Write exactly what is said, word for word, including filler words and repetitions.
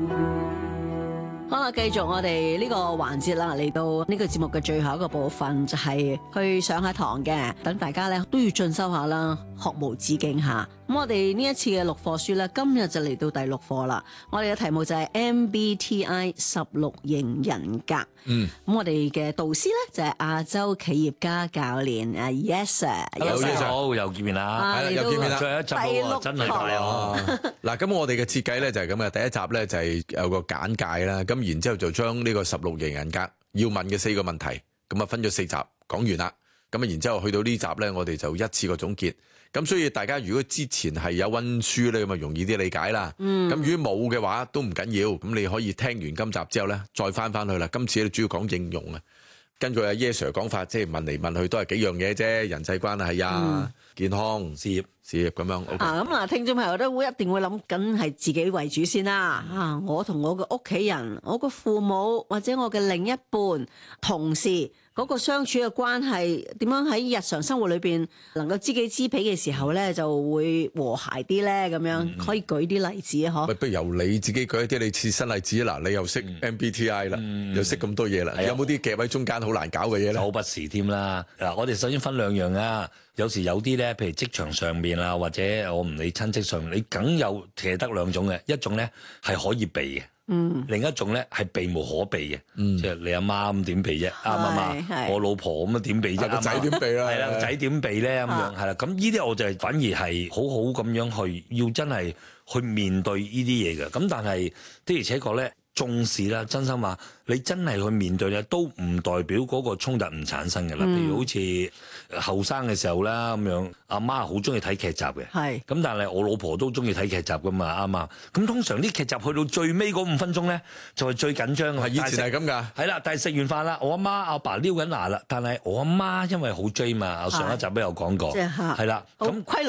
好啦，繼續我哋呢個環節啦，嚟到呢個節目嘅最後一個部分，就係去上下堂嘅，等大家咧都要進修下啦，學無止境下。咁我哋呢一次嘅六課書咧，今日就嚟到第六課啦。我哋嘅題目就係 M B T I 十六型人格。嗯，咁我哋嘅導師咧就係亞洲企業家教練啊 Yes Sir。Hello， 好，又見面啦， 係啦， 又見面啦，最後一集喎， 真係快啊！ 嗱，咁我哋嘅設計咧就係咁嘅，第一集咧就係有個簡介啦，咁然之後就將呢個十六型人格要問嘅四個問題，咁啊分咗四集講完啦，咁啊然之後去到呢集咧，我哋就一次過總結。咁所以大家如果之前係有溫書咧，咁啊容易啲理解啦。嗯。咁如果冇嘅話，都唔緊要。咁你可以聽完今集之後咧，再翻翻去啦。今次咧主要講應用啊。根據阿 Yes Sir 講法，即係問嚟問去都係幾樣嘢啫，人際關係啊、嗯、健康、事業、事業咁樣。Okay. 啊，咁啊，聽眾朋友都會一定會諗緊係自己為主先啦。啊，我同我嘅屋企人、我嘅父母或者我嘅另一半、同事嗰個相處嘅關係點樣喺日常生活裏邊能夠知己知彼嘅時候咧，就會和諧啲咧。咁樣可以舉啲例子啊，嗬、嗯？ 不如由你自己舉一啲你切身例子啦。嗱，你又識 M B T I 啦、嗯，又識咁多嘢啦、嗯，有冇啲夾喺中間好難搞嘅嘢咧？ 好不時添啦。嗱，我哋首先分兩樣啊。有時有啲咧，譬如職場上面啊，或者我唔理親戚上面，你梗有其實得兩種嘅，一種咧係可以避嘅，嗯，另一種咧係避無可避嘅，嗯，即係你阿媽咁點避啫，啱唔啱？我老婆咁啊點避啫？ 個仔點避啦？ 係啦，個仔點避咧？咁樣係啦，咁呢啲我就係反而係好好咁樣去，要真係去面對呢啲嘢嘅。咁但係的而且確咧，重視啦，真心話，你真係去面對咧，都唔代表嗰個衝突唔產生嘅啦。譬、嗯、如好似後生嘅時候啦，咁樣阿媽好中意睇劇集嘅，係咁，但係我老婆都中意睇劇集噶嘛，啱嘛？咁通常啲劇集去到最尾嗰五分鐘咧，就係、是、最緊張嘅。 以前係咁㗎， 係啦，但係食完飯啦，我阿媽阿爸撩緊牙啦，但係我阿媽因為好追嘛，上一集都有講過，係啦，咁規